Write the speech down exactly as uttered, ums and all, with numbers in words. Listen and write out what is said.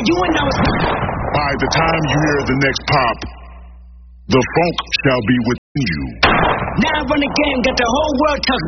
you and I was. By the time you hear the next pop, the funk shall be within you. Now I run the game, got the whole world talking.